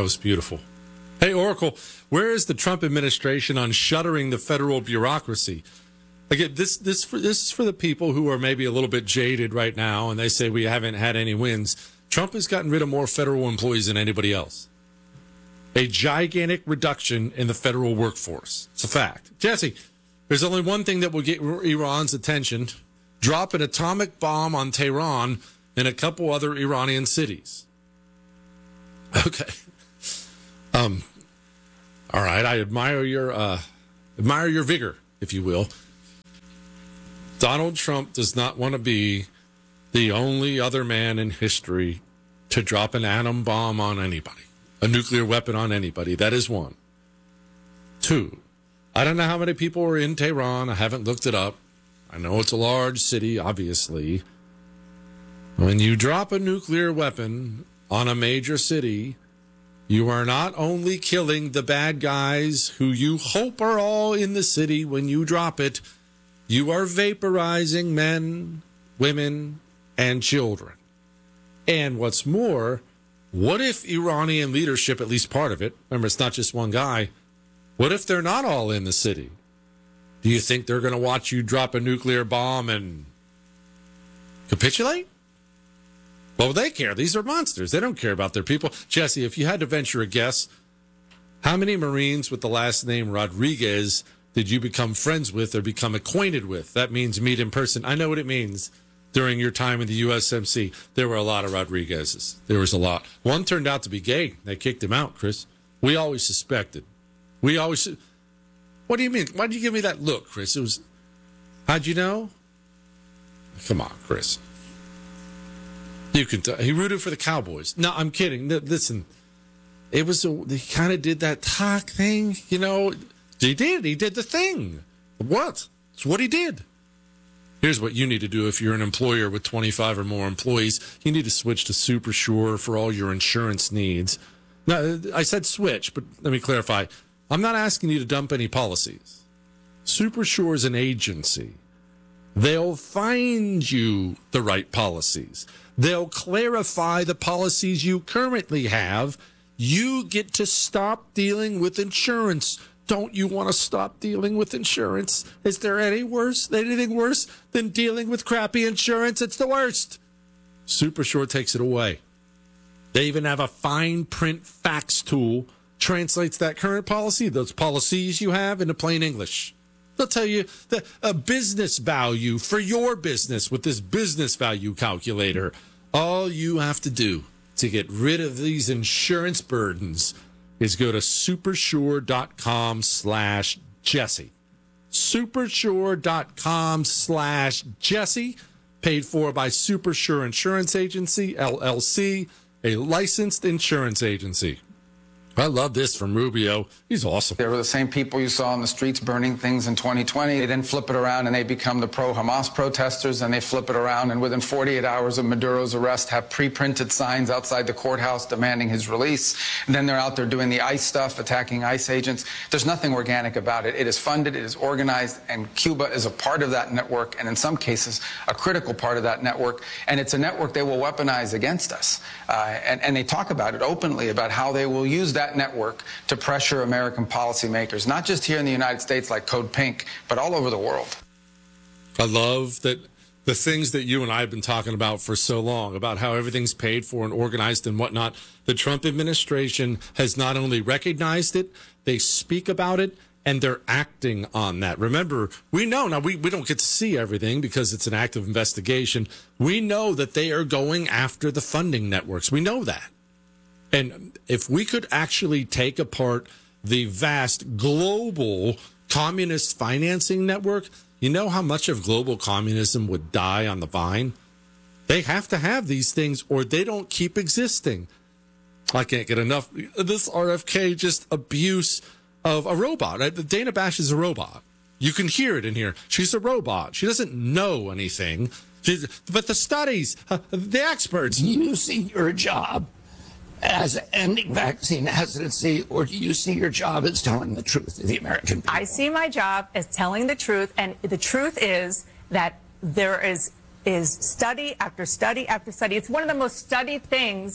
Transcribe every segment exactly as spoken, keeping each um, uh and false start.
was beautiful. Hey, Oracle, where is the Trump administration on shuttering the federal bureaucracy? Again, this this for, this is for the people who are maybe a little bit jaded right now, and they say we haven't had any wins. Trump has gotten rid of more federal employees than anybody else. A gigantic reduction in the federal workforce. It's a fact. Jesse, there's only one thing that will get Iran's attention. Drop an atomic bomb on Tehran and a couple other Iranian cities. Okay. Um. All right. I admire your uh, admire your vigor, if you will. Donald Trump does not want to be the only other man in history to drop an atom bomb on anybody, a nuclear weapon on anybody. That is one. Two, I don't know how many people are in Tehran. I haven't looked it up. I know it's a large city, obviously. When you drop a nuclear weapon on a major city, you are not only killing the bad guys who you hope are all in the city when you drop it, you are vaporizing men, women, and children. And what's more, what if Iranian leadership, at least part of it, remember it's not just one guy, what if they're not all in the city? Do you think they're going to watch you drop a nuclear bomb and capitulate? Well, they care. These are monsters. They don't care about their people. Jesse, if you had to venture a guess, how many Marines with the last name Rodriguez did you become friends with or become acquainted with? That means meet in person. I know what it means. During your time in the U S M C, there were a lot of Rodriguez's. There was a lot. One turned out to be gay. They kicked him out, Chris. We always suspected. We always... What do you mean? Why did you give me that look, Chris? It was... How'd you know? Come on, Chris. You can tell. He rooted for the Cowboys. No, I'm kidding. No, listen, it was... A, he kind of did that talk thing, you know... He did. He did the thing. What? It's what he did. Here's what you need to do if you're an employer with twenty-five or more employees. You need to switch to SuperSure for all your insurance needs. Now, I said switch, but let me clarify. I'm not asking you to dump any policies. SuperSure is an agency. They'll find you the right policies. They'll clarify the policies you currently have. You get to stop dealing with insurance. Don't you want to stop dealing with insurance? Is there any worse, anything worse than dealing with crappy insurance? It's the worst. SuperSure takes it away. They even have a fine print fax tool, translates that current policy, those policies you have, into plain English. They'll tell you the a business value for your business with this business value calculator. All you have to do to get rid of these insurance burdens is go to supersure.com slash Jesse. Supersure.com slash Jesse. Paid for by Supersure Insurance Agency, L L C, a licensed insurance agency. I love this from Rubio. He's awesome. They were the same people you saw on the streets burning things in twenty twenty. They then flip it around and they become the pro-Hamas protesters, and they flip it around and within forty-eight hours of Maduro's arrest have pre-printed signs outside the courthouse demanding his release. And then they're out there doing the ICE stuff, attacking ICE agents. There's nothing organic about it. It is funded, it is organized, and Cuba is a part of that network, and in some cases, a critical part of that network. And it's a network they will weaponize against us. Uh, and, and they talk about it openly, about how they will use that network to pressure American policymakers, not just here in the United States like Code Pink, but all over the world. I love that the things that you and I have been talking about for so long, about how everything's paid for and organized and whatnot, the Trump administration has not only recognized it, they speak about it, and they're acting on that. Remember, we know, now we, we don't get to see everything because it's an active investigation. We know that they are going after the funding networks. We know that. And if we could actually take apart the vast global communist financing network, you know how much of global communism would die on the vine? They have to have these things or they don't keep existing. I can't get enough. This R F K just abuse of a robot. Dana Bash is a robot. You can hear it in here. She's a robot. She doesn't know anything. She's, but the studies, uh, the experts. Do you see your job as ending vaccine hesitancy, or do you see your job as telling the truth to the American people? I see my job as telling the truth, and the truth is that there is is study after study after study. It's one of the most studied things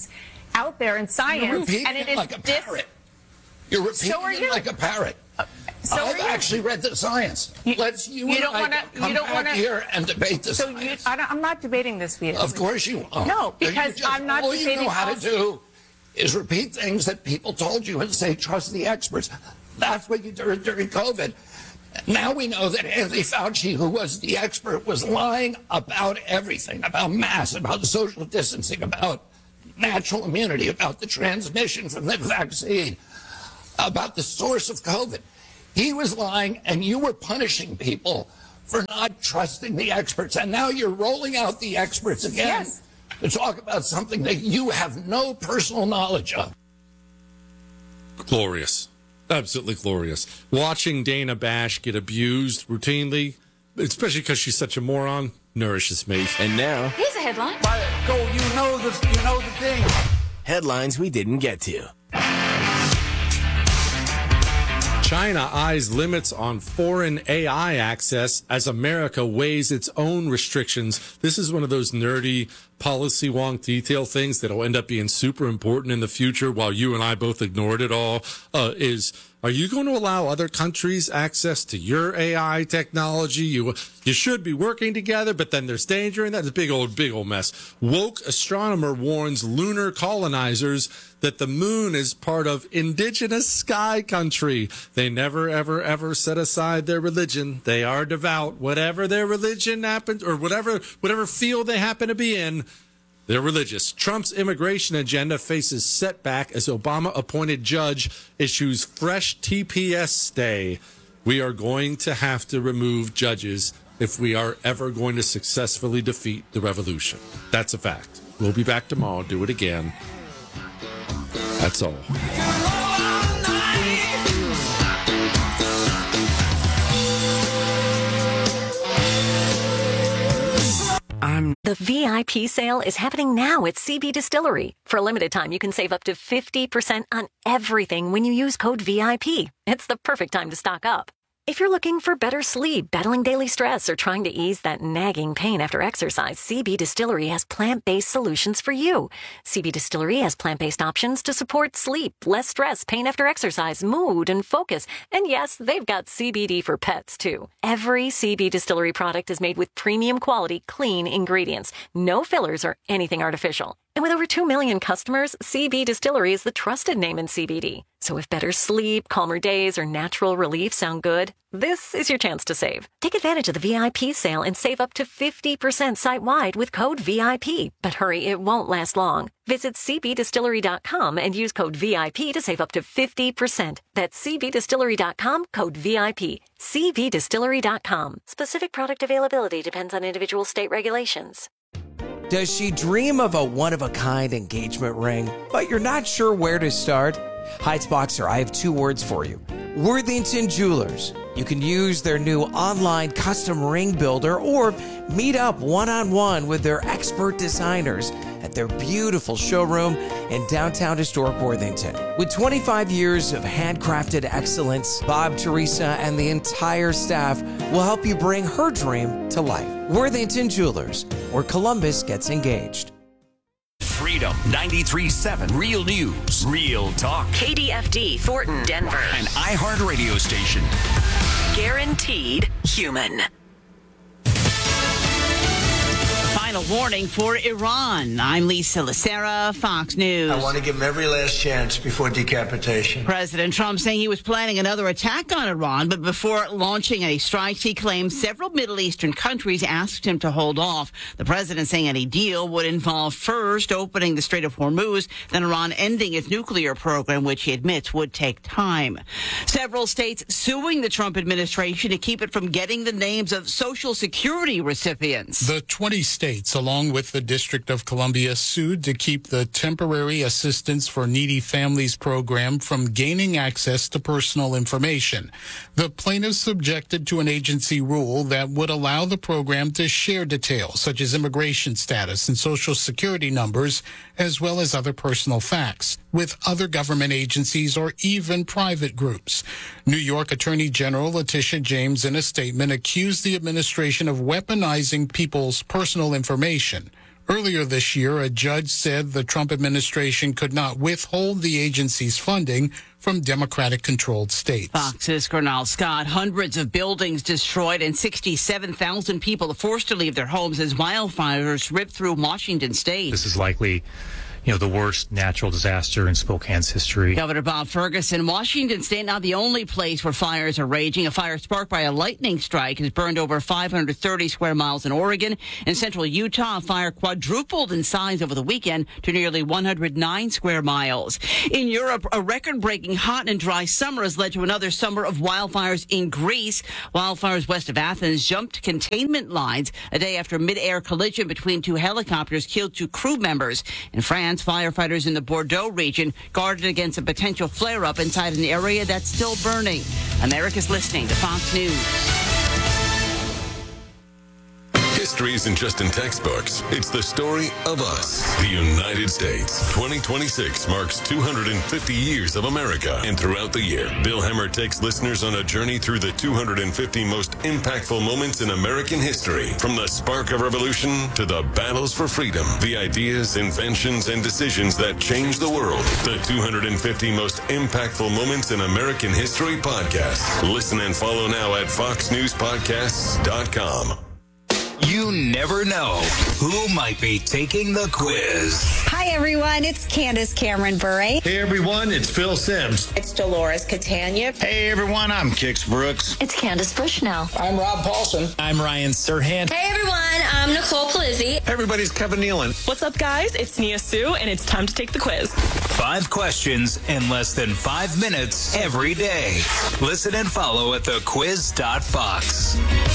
out there in You're science, repeating and it it is like a dis- parrot. You're repeating So are it you. like a parrot. So I've are you. actually read the science. You- Let's you, you and don't I wanna- come you don't back wanna- here and debate the So you, science. I don't, I'm not debating this with you. Of course you won't. No, You because just- I'm not all you debating know how to false- do is repeat things that people told you and say, trust the experts. That's what you did during COVID. Now we know that Anthony Fauci, who was the expert, was lying about everything, about masks, about social distancing, about natural immunity, about the transmission from the vaccine, about the source of COVID. He was lying, and you were punishing people for not trusting the experts. And now you're rolling out the experts again Yes. to talk about something that you have no personal knowledge of. Glorious. Absolutely glorious. Watching Dana Bash get abused routinely, especially because she's such a moron, nourishes me. And now, Here's a headline. Go, you know the, you know the thing. headlines we didn't get to. China eyes limits on foreign A I access as America weighs its own restrictions. This is one of those nerdy policy wonk detail things that'll end up being super important in the future while you and I both ignored it all. Uh, is, are you going to allow other countries access to your A I technology? You you should be working together, but then there's danger, and that's a big old, big old mess. Woke astronomer warns lunar colonizers that the moon is part of indigenous sky country. They never, ever, ever set aside their religion. They are devout. Whatever their religion happens, or whatever whatever field they happen to be in, they're religious. Trump's immigration agenda faces setback as Obama-appointed judge issues fresh T P S stay. We are going to have to remove judges if we are ever going to successfully defeat the revolution. That's a fact. We'll be back tomorrow. Do it again. That's all. I'm The V I P sale is happening now at C B Distillery. For a limited time, you can save up to fifty percent on everything when you use code V I P. It's the perfect time to stock up. If you're looking for better sleep, battling daily stress, or trying to ease that nagging pain after exercise, C B Distillery has plant-based solutions for you. C B Distillery has plant-based options to support sleep, less stress, pain after exercise, mood, and focus. And yes, they've got C B D for pets, too. Every C B Distillery product is made with premium quality, clean ingredients. No fillers or anything artificial. And with over two million customers, C B Distillery is the trusted name in C B D. So if better sleep, calmer days, or natural relief sound good, this is your chance to save. Take advantage of the V I P sale and save up to fifty percent site-wide with code V I P. But hurry, it won't last long. Visit C B distillery dot com and use code V I P to save up to fifty percent. That's C B distillery dot com, code V I P. C B distillery dot com. Specific product availability depends on individual state regulations. Does she dream of a one-of-a-kind engagement ring, but you're not sure where to start? Heights Boxer, I have two words for you. Worthington Jewelers. You can use their new online custom ring builder or meet up one-on-one with their expert designers at their beautiful showroom in downtown historic Worthington. With twenty-five years of handcrafted excellence, Bob, Teresa, and the entire staff will help you bring her dream to life. Worthington Jewelers, where Columbus gets engaged. Freedom ninety-three point seven Real News, Real Talk. K D F D, Thornton, Denver. An iHeart radio station. Guaranteed human. Final warning for Iran. I'm Lisa Lacera, Fox News. I want to give him every last chance before decapitation. President Trump saying he was planning another attack on Iran, but before launching any strikes, he claimed several Middle Eastern countries asked him to hold off. The president saying any deal would involve first opening the Strait of Hormuz, then Iran ending its nuclear program, which he admits would take time. Several states suing the Trump administration to keep it from getting the names of Social Security recipients. The twenty states, along with the District of Columbia, sued to keep the Temporary Assistance for Needy Families program from gaining access to personal information. The plaintiffs objected to an agency rule that would allow the program to share details such as immigration status and Social Security numbers, as well as other personal facts, with other government agencies or even private groups. New York Attorney General Letitia James, in a statement, accused the administration of weaponizing people's personal information, Earlier this year, a judge said the Trump administration could not withhold the agency's funding from Democratic-controlled states. Fox's Gernal Scott. Hundreds of buildings destroyed and sixty-seven thousand people forced to leave their homes as wildfires ripped through Washington state. This is likely, you know, the worst natural disaster in Spokane's history. Governor Bob Ferguson, Washington state, not the only place where fires are raging. A fire sparked by a lightning strike has burned over five hundred thirty square miles in Oregon. In central Utah, a fire quadrupled in size over the weekend to nearly one hundred nine square miles. In Europe, a record-breaking hot and dry summer has led to another summer of wildfires in Greece. Wildfires west of Athens jumped containment lines a day after mid-air collision between two helicopters killed two crew members. In France, firefighters in the Bordeaux region guarded against a potential flare-up inside an area that's still burning. America's listening to Fox News. History isn't just in textbooks. It's the story of us. The United States. twenty twenty-six marks two hundred fifty years of America. And throughout the year, Bill Hemmer takes listeners on a journey through the two hundred fifty most impactful moments in American history. From the spark of revolution to the battles for freedom. The ideas, inventions, and decisions that changed the world. The two hundred fifty most impactful moments in American history podcast. Listen and follow now at fox news podcasts dot com. You never know who might be taking the quiz. Hi, everyone. It's Candace Cameron Bure. Hey, everyone. It's Phil Sims. It's Dolores Catania. Hey, everyone. I'm Kix Brooks. It's Candace Bushnell. I'm Rob Paulson. I'm Ryan Serhant. Hey, everyone. I'm Nicole Palizzi. Hey, everybody's Kevin Nealon. What's up, guys? It's Nia Sue, and it's time to take the quiz. Five questions in less than five minutes every day. Listen and follow at the quiz dot fox.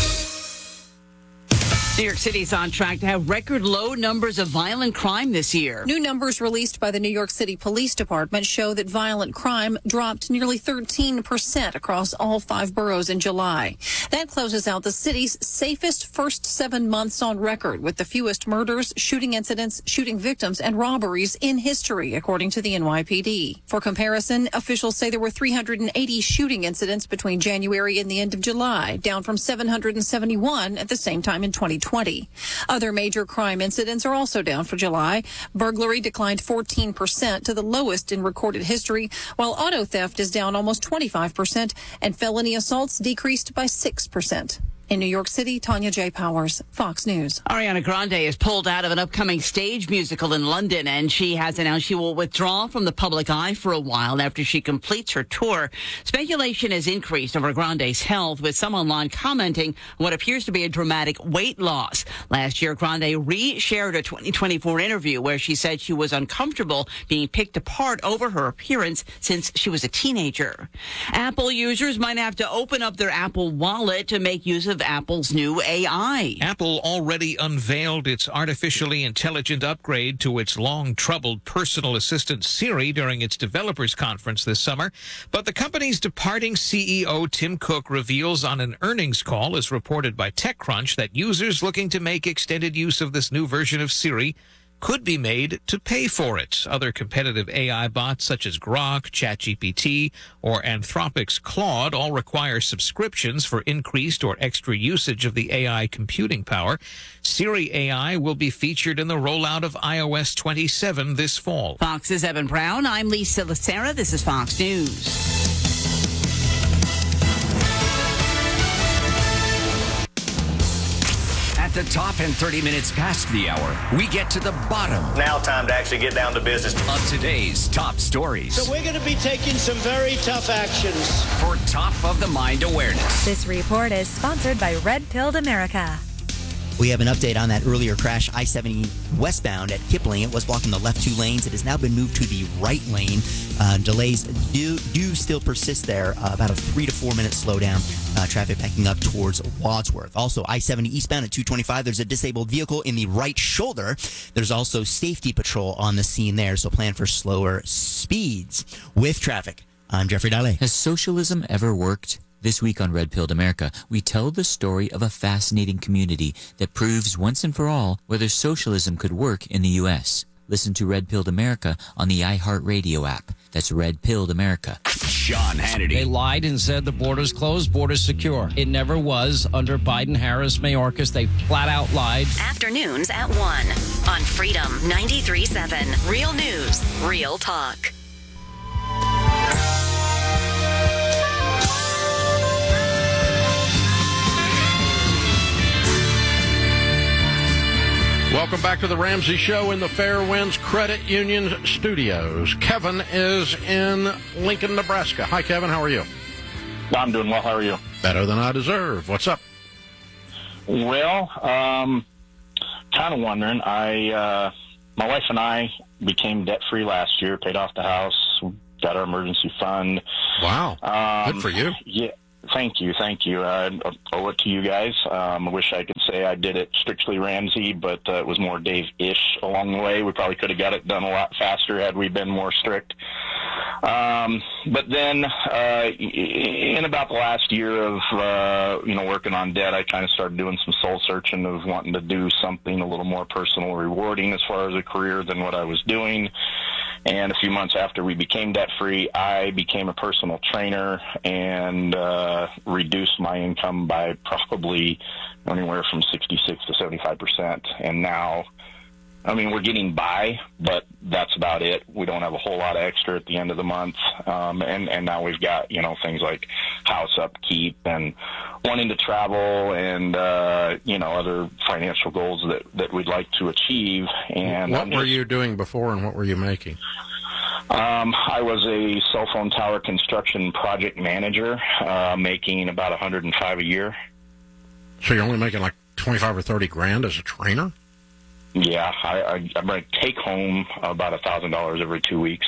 New York City is on track to have record low numbers of violent crime this year. New numbers released by the New York City Police Department show that violent crime dropped nearly thirteen percent across all five boroughs in July. That closes out the city's safest first seven months on record, with the fewest murders, shooting incidents, shooting victims, and robberies in history, according to the N Y P D. For comparison, officials say there were three hundred eighty shooting incidents between January and the end of July, down from seven hundred seventy-one at the same time in twenty twenty. Other major crime incidents are also down for July. Burglary declined fourteen percent to the lowest in recorded history, while auto theft is down almost twenty-five percent and felony assaults decreased by six percent. In New York City, Tanya J. Powers, Fox News. Ariana Grande is pulled out of an upcoming stage musical in London, and she has announced she will withdraw from the public eye for a while after she completes her tour. Speculation has increased over Grande's health, with some online commenting on what appears to be a dramatic weight loss. Last year, Grande re-shared a twenty twenty-four interview where she said she was uncomfortable being picked apart over her appearance since she was a teenager. Apple users might have to open up their Apple Wallet to make use of Apple's new A I. Apple already unveiled its artificially intelligent upgrade to its long-troubled personal assistant Siri during its developers conference this summer. But the company's departing C E O Tim Cook reveals on an earnings call, as reported by TechCrunch, that users looking to make extended use of this new version of Siri could be made to pay for it. Other competitive A I bots such as Grok, ChatGPT, or Anthropic's Claude all require subscriptions for increased or extra usage of the A I computing power. Siri A I will be featured in the rollout of i O S twenty-seven this fall. Fox's Evan Brown. I'm Lisa Lacera. This is Fox News. At the top and thirty minutes past the hour, we get to the bottom. Now time to actually get down to business. Of today's top stories. So we're going to be taking some very tough actions. For top of the mind awareness. This report is sponsored by Red Pilled America. We have an update on that earlier crash. I seventy westbound at Kipling. It was blocking the left two lanes. It has now been moved to the right lane. Uh, delays do, do still persist there. Uh, about a three to four minute slowdown. Uh, traffic backing up towards Wadsworth. Also, I seventy eastbound at two twenty-five. There's a disabled vehicle in the right shoulder. There's also safety patrol on the scene there, so plan for slower speeds. With traffic, I'm Jeffrey Dahle. Has socialism ever worked? This week on Red Pilled America, we tell the story of a fascinating community that proves once and for all whether socialism could work in the U S listen to Red Pilled America on the iHeartRadio app. That's Red Pilled America. Sean Hannity. They lied and said the border's closed, border's secure. It never was under Biden, Harris, Mayorkas. They flat out lied. Afternoons at one on Freedom ninety-three point seven. Real news, real talk. Welcome back to the Ramsey Show in the Fairwinds Credit Union studios. Kevin is in Lincoln, Nebraska. Hi, Kevin. How are you? I'm doing well. How are you? Better than I deserve. What's up? Well, um, kind of wondering. I, uh, my wife and I became debt-free last year, paid off the house, got our emergency fund. Wow. Um, Good for you. Yeah. Thank you, thank you. I owe it to you guys. Um, I wish I could say I did it strictly Ramsey, but uh, it was more Dave-ish along the way. We probably could have got it done a lot faster had we been more strict. Um, but then uh, in about the last year of, uh, you know, working on debt, I kind of started doing some soul searching of wanting to do something a little more personal, rewarding as far as a career than what I was doing. And a few months after we became debt-free, I became a personal trainer and uh, reduced my income by probably anywhere from sixty-six to seventy-five percent. And now, I mean, we're getting by, but that's about it. We don't have a whole lot of extra at the end of the month. Um, and, and now we've got, you know, things like house upkeep and wanting to travel and, uh, you know, other financial goals that, that we'd like to achieve. And what I'm were just, you doing before and what were you making? Um, I was a cell phone tower construction project manager, uh, making about one hundred five a year. So you're only making like twenty-five or thirty grand as a trainer? Yeah, I, I, I'm going to take home about one thousand dollars every two weeks.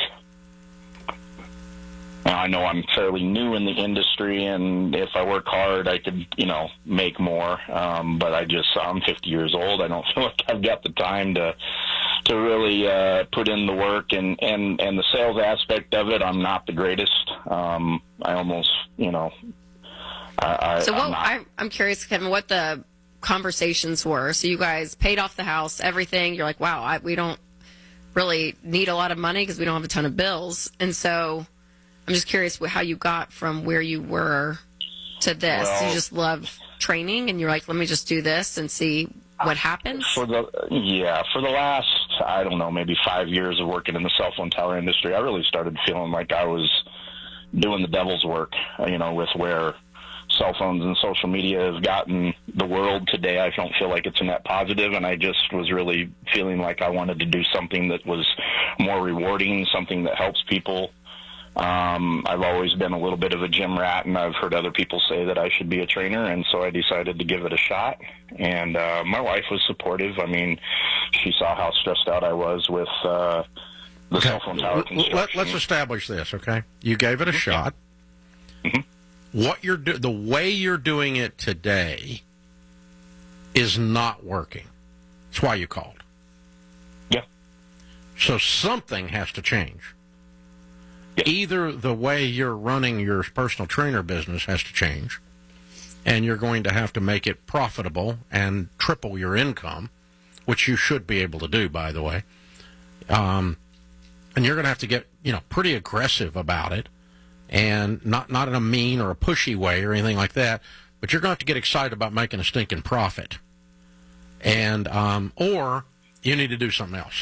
Now, I know I'm fairly new in the industry, and if I work hard, I could, you know, make more. Um, but I just, I'm fifty years old. I don't feel like I've got the time to to really uh, put in the work. And, and, and the sales aspect of it, I'm not the greatest. Um, I almost, you know, I, I, So what, I'm, not, I, I'm curious, Kevin, what the conversations were. So you guys paid off the house, everything. You're like, wow, I, we don't really need a lot of money because we don't have a ton of bills. And so I'm just curious how you got from where you were to this. Well, you just love training, and you're like, let me just do this and see what happens? For the yeah, for the last, I don't know, maybe five years of working in the cell phone tower industry, I really started feeling like I was doing the devil's work, you know, with where cell phones and social media has gotten the world today. I don't feel like it's a net positive, and I just was really feeling like I wanted to do something that was more rewarding, something that helps people. Um, I've always been a little bit of a gym rat, and I've heard other people say that I should be a trainer, and so I decided to give it a shot. And uh, my wife was supportive. I mean, she saw how stressed out I was with uh, the Okay. cell phone tower construction. Let, let's establish this, okay? You gave it a shot. Mm-hmm. What you're do- the way you're doing it today is not working. That's why you called. Yeah. So something has to change. Either the way you're running your personal trainer business has to change, and you're going to have to make it profitable and triple your income, which you should be able to do, by the way. Um, and you're going to have to get, you know, pretty aggressive about it, and not, not in a mean or a pushy way or anything like that, but you're going to have to get excited about making a stinking profit. And, um, or you need to do something else.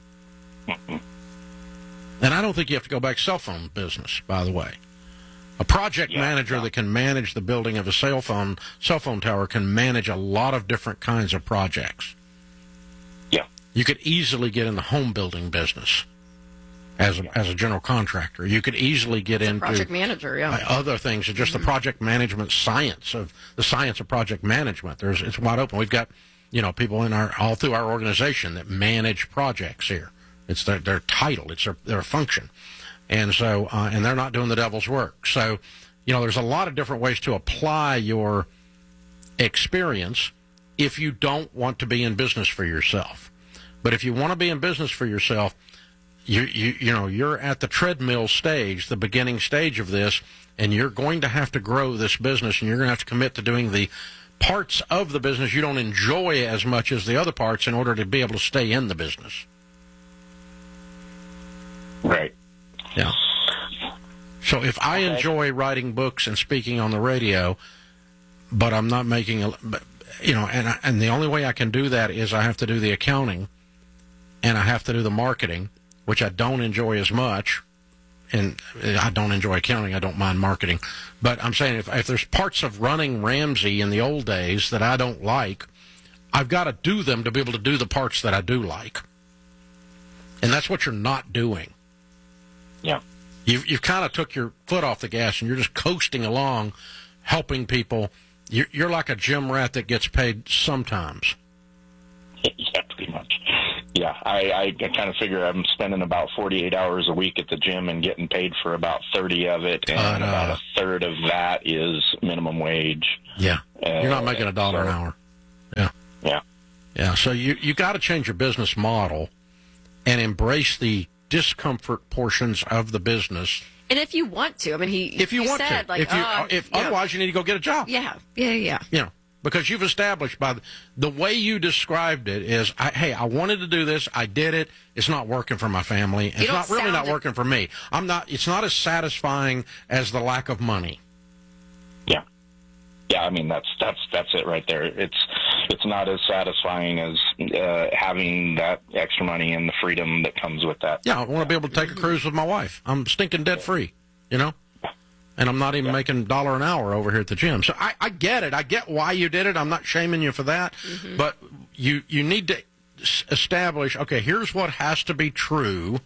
And I don't think you have to go back to cell phone business, by the way. A project Yeah, manager yeah. that can manage the building of a cell phone cell phone tower can manage a lot of different kinds of projects. Yeah. You could easily get in the home building business as a, as a general contractor. You could easily get into Project manager, yeah. uh, other things, just the project management science of the science of project management. There's it's wide open. We've got, you know, people in our all through our organization that manage projects here. It's their, their title. It's their, their function. And so, uh, and they're not doing the devil's work. So, you know, there's a lot of different ways to apply your experience if you don't want to be in business for yourself. But if you want to be in business for yourself, you, you, you know, you're at the treadmill stage, the beginning stage of this, and you're going to have to grow this business, and you're going to have to commit to doing the parts of the business you don't enjoy as much as the other parts in order to be able to stay in the business. Yeah. So if I Okay. enjoy writing books and speaking on the radio, but I'm not making a, but, you know, and I, and the only way I can do that is I have to do the accounting, and I have to do the marketing, which I don't enjoy as much. And I don't enjoy accounting. I don't mind marketing. But I'm saying if, if there's parts of running Ramsey in the old days that I don't like, I've got to do them to be able to do the parts that I do like. And that's what you're not doing. Yeah. You've, you've kind of took your foot off the gas and you're just coasting along, helping people. You're, you're like a gym rat that gets paid sometimes. Yeah, pretty much. Yeah, I, I kind of figure I'm spending about forty-eight hours a week at the gym and getting paid for about thirty of it, and Uh, about a third of that is minimum wage. Yeah. Uh, You're not making a dollar so- an hour. Yeah. Yeah. Yeah. So you, you got to change your business model and embrace the discomfort portions of the business. And if you want to, I mean, he If you he want said, to. like, if you, oh, if yeah. Otherwise, you need to go get a job. Yeah, yeah, yeah. You know, because you've established by the, the way you described it is, I, hey, I wanted to do this, I did it. It's not working for my family. It's don't not really sound not it- working for me. I'm not. It's not as satisfying as the lack of money. Yeah. Yeah, I mean that's that's that's it right there. It's it's not as satisfying as uh, having that extra money and the freedom that comes with that. Yeah, I want to be able to take a cruise with my wife. I'm stinking debt free, you know? And I'm not even making a dollar an hour over here at the gym. So I, I get it. I get why you did it. I'm not shaming you for that. Mm-hmm. But you, you need to s- establish, okay, here's what has to be true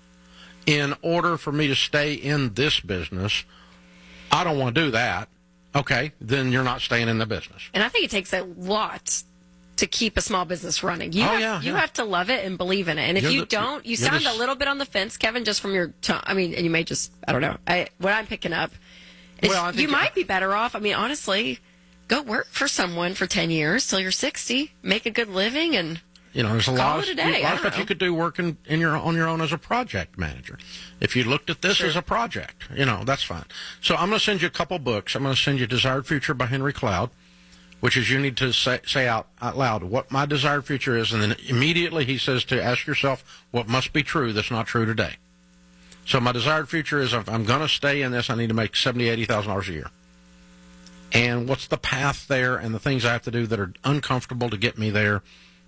in order for me to stay in this business. I don't want to do that. Okay, then you're not staying in the business. And I think it takes a lot to keep a small business running. You Oh, have, yeah, you yeah. have to love it and believe in it. And if You're you the- don't, you you're sound the a s- little bit on the fence, Kevin, just from your tone. I mean, and you may just, I don't know. I, what I'm picking up is Well, I think you you- might be better off. I mean, honestly, go work for someone for ten years till you're sixty, make a good living, and You know, there's a Call lot it of, a day. a lot I of don't stuff know. you could do working in your on your own as a project manager. If you looked at this as a project, you know, that's fine. So I'm going to send you a couple books. I'm going to send you Desired Future by Henry Cloud, which is you need to say, say out, out loud what my desired future is, and then immediately he says to ask yourself what must be true that's not true today. So my desired future is if I'm going to stay in this, I need to make seventy thousand dollars, eighty thousand dollars a year. And what's the path there and the things I have to do that are uncomfortable to get me there,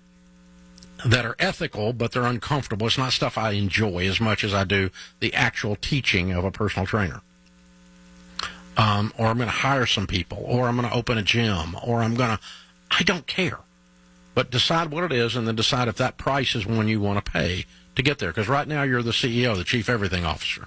that are ethical, but they're uncomfortable. It's not stuff I enjoy as much as I do the actual teaching of a personal trainer. Um, or I'm going to hire some people, or I'm going to open a gym, or I'm going to, I don't care. But decide what it is and then decide if that price is one you want to pay to get there. Because right now you're the C E O, the Chief Everything Officer.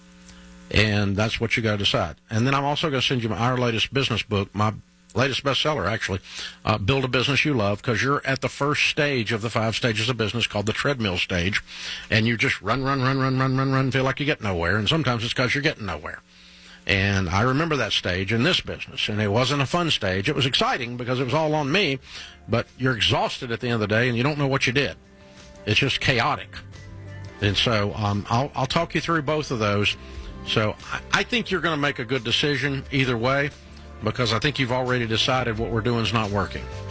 And that's what you got to decide. And then I'm also going to send you my, our latest business book, my latest bestseller, actually, uh, Build a Business You Love, because you're at the first stage of the five stages of business called the treadmill stage, and you just run, run, run, run, run, run, run, feel like you get nowhere, and sometimes it's because you're getting nowhere. And I remember that stage in this business, and it wasn't a fun stage. It was exciting because it was all on me, but you're exhausted at the end of the day, and you don't know what you did. It's just chaotic. And so um, I'll, I'll talk you through both of those. So I, I think you're going to make a good decision either way, because I think you've already decided what we're doing is not working.